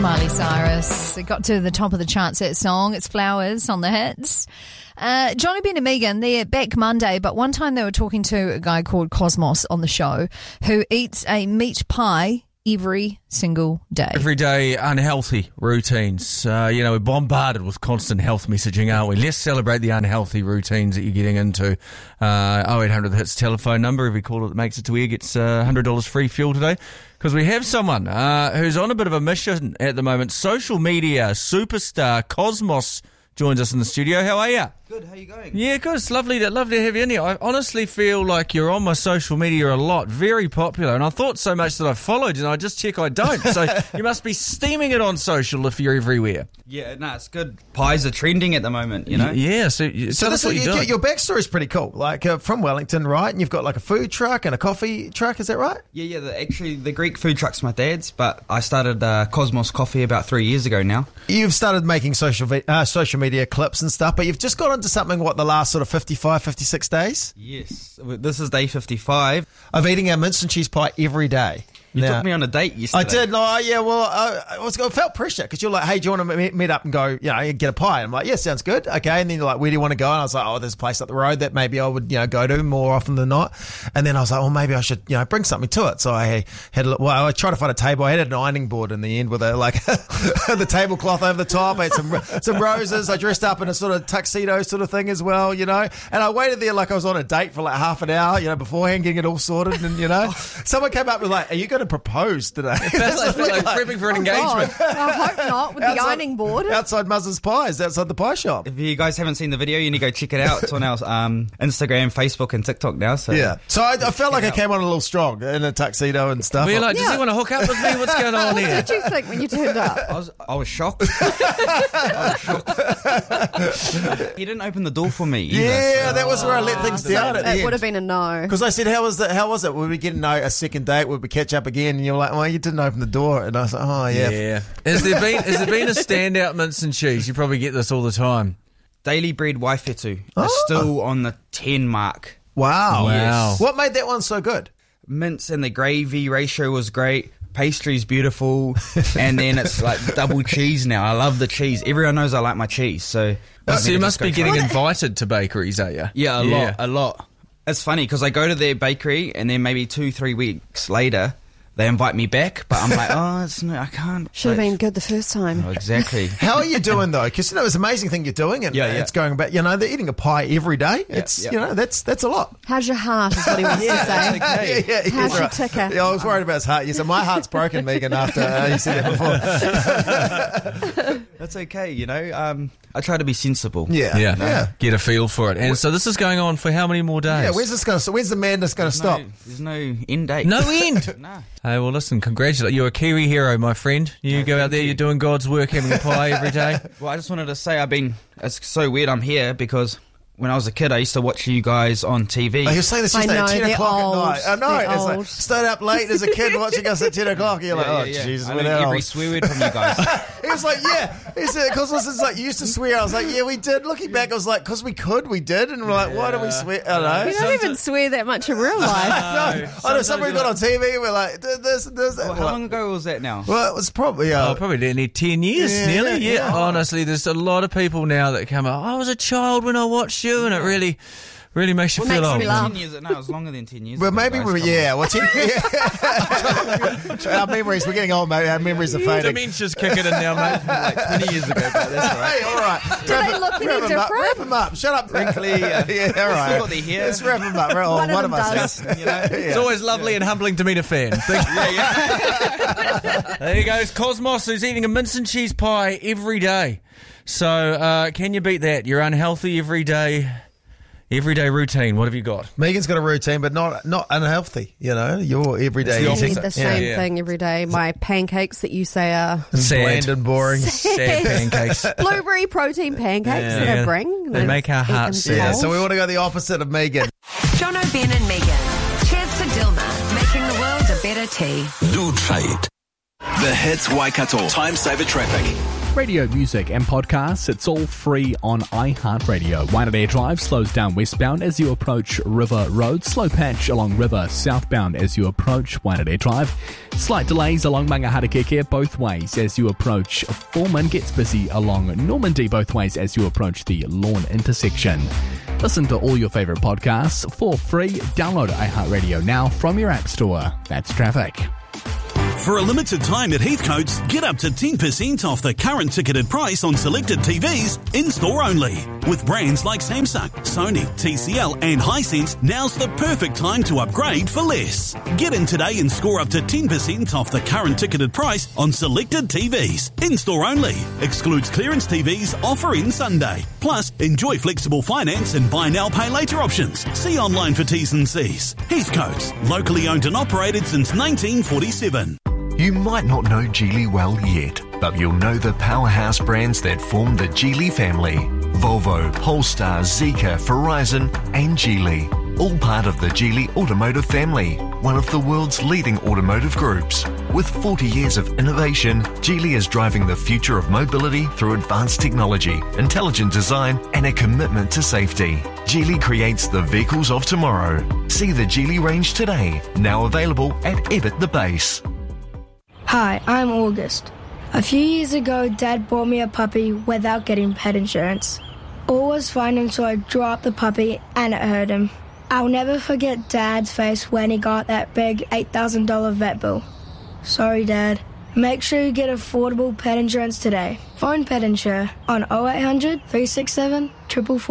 Miley Cyrus. It got to the top of the charts, that song. It's Flowers on the hits. Johnny, Ben and Megan, they're back Monday, but one time they were talking to a guy called Cosmos on the show who eats a meat pie every single day. Everyday unhealthy routines. We're bombarded with constant health messaging, aren't we? Let's celebrate the unhealthy routines that you're getting into. 0800 hits telephone number. Every caller that makes it to air gets $100 free fuel today. Because we have someone who's on a bit of a mission at the moment. Social media superstar Cosmos joins us in the studio. How are you? Good, how you going? Yeah, good. It's lovely to have you in here. I honestly feel like you're on my social media a lot, very popular, and I thought so much that I followed you, and I just check I don't. So you must be steaming it on social if you're everywhere. Yeah, no, it's good. Pies are trending at the moment, you know? Yeah, so tell us what you're doing. Your backstory's pretty cool. Like, from Wellington, right? And you've got like a food truck and a coffee truck, is that right? Yeah, the Greek food truck's my dad's, but I started Cosmos Coffee about 3 years ago now. You've started making social media clips and stuff, but you've just got into something, the last sort of 55, 56 days? Yes, this is day 55. Of eating a mince and cheese pie every day. You took me on a date yesterday. I did. No, yeah, well, I felt pressure because you're like, hey, do you want to meet up and go, get a pie? And I'm like, yeah, sounds good. Okay. And then you're like, where do you want to go? And I was like, oh, there's a place up the road that maybe I would, go to more often than not. And then I was like, well, maybe I should, bring something to it. So I had I tried to find a table. I had an ironing board in the end with the tablecloth over the top. I had some roses. I dressed up in a sort of tuxedo sort of thing as well, And I waited there like I was on a date for like half an hour, beforehand, getting it all sorted. And, someone came up and was like, are you going to propose today? It felt like prepping for an engagement. I hope not, with the ironing board. Outside Muzz's Pies, outside the pie shop. If you guys haven't seen the video, you need to go check it out. It's on our Instagram, Facebook and TikTok now. So yeah. So I felt like I came on a little strong in a tuxedo and stuff. Were you like, does he want to hook up with me? What's going on here? What did you think when you turned up? I was shocked. He didn't open the door for me either. Yeah, that was where I let things down at the end. It would have been a no. Because I said, how was it? Would we get a second date? Would we catch up again? And you were like, well, you didn't open the door. And I was like, oh, yeah. Yeah. Has there been a standout mince and cheese? You probably get this all the time. Daily Bread Waifetu is still on the 10 mark. Wow. Yes. What made that one so good? Mince and the gravy ratio was great. Pastry's beautiful. And then it's like double cheese now. I love the cheese. Everyone knows I like my cheese. So you must be getting invited to bakeries, are you? Yeah, a lot. It's funny because I go to their bakery and then maybe 2-3 weeks later they invite me back, but I'm like, I can't. Should have been good the first time. Oh, exactly. How are you doing though? Because it's an amazing thing you're doing, and it's going back. They're eating a pie every day. It's that's a lot. How's your heart? Is what he wants to say. Okay. How's your ticker? Yeah, I was worried about his heart. You said my heart's broken, Megan. After you said that before. That's okay. I try to be sensible. Yeah. Get a feel for it. And so this is going on for how many more days? Yeah, where's the madness going to stop? There's no end date. No end? No. Hey, well, listen, congratulations. You're a Kiwi hero, my friend. You go out there, you're doing God's work, having a pie every day. Well, I just wanted to say it's so weird I'm here because when I was a kid, I used to watch you guys on TV. Oh, you're saying this yesterday at 10 o'clock at night. I know. It's like, stayed up late as a kid watching us at 10 o'clock. You're like, Jesus. I learned every swear word from you guys. He was like, He said, because it's like, you used to swear. I was like, yeah, we did. Looking back, I was like, because we did. And we're like, why do we swear? I don't know. We don't even swear that much in real life. I know. Somebody got on TV and we're like, this. Well, how long ago was that now? Well, it was probably... probably nearly 10 years, nearly. Yeah. Honestly, there's a lot of people now that come out, I was a child when I watched you, and it really makes you feel old. 10 years, no, it was longer than 10 years well, ago. Maybe our memories, we're getting old, mate. Our memories are fading. Dementia's kicking in now, mate. Like 20 years ago, but that's all right. Hey, all right. Do they look any different? Wrap them up. Shut up. Wrinkly. Yeah, all right. Still got their hair. Let's wrap them up. One of us does. It's always lovely and humbling to meet a fan. There you go. It's Cosmos, who's eating a mince and cheese pie every day. So can you beat that? You're unhealthy every day. Everyday routine. What have you got? Megan's got a routine, but not unhealthy. Your everyday I eating. eat the same thing every day. My pancakes that you say are bland and boring. Sad pancakes. Blueberry protein pancakes that I bring. They make our hearts sad. Yeah, so we want to go the opposite of Megan. Jono, Ben and Megan. Cheers to Dilma, making the world a better tea. Do try it. The Hits Waikato Time Saver Traffic. Radio, music and podcasts, it's all free on iHeartRadio. Waitanere Drive slows down westbound as you approach River Road. Slow patch along River southbound as you approach Waitanere Drive. Slight delays along Mangaharakeke both ways as you approach Foreman. Gets busy along Normandy both ways as you approach the Lawn intersection. Listen to all your favourite podcasts for free. Download iHeartRadio now from your app store. That's traffic. For a limited time at Heathcote's, get up to 10% off the current ticketed price on selected TVs in-store only. With brands like Samsung, Sony, TCL and Hisense, now's the perfect time to upgrade for less. Get in today and score up to 10% off the current ticketed price on selected TVs. In-store only. Excludes clearance TVs, offer in Sunday. Plus, enjoy flexible finance and buy now, pay later options. See online for T's and C's. Heathcote's, locally owned and operated since 1947. You might not know Geely well yet, but you'll know the powerhouse brands that form the Geely family. Volvo, Polestar, Zeekr, Verizon and Geely. All part of the Geely Automotive family, one of the world's leading automotive groups. With 40 years of innovation, Geely is driving the future of mobility through advanced technology, intelligent design and a commitment to safety. Geely creates the vehicles of tomorrow. See the Geely range today, now available at Ebbett the Base. Hi, I'm August. A few years ago, Dad bought me a puppy without getting pet insurance. All was fine until I dropped the puppy and it hurt him. I'll never forget Dad's face when he got that big $8,000 vet bill. Sorry, Dad. Make sure you get affordable pet insurance today. Phone Pet Insure on 0800 367 444.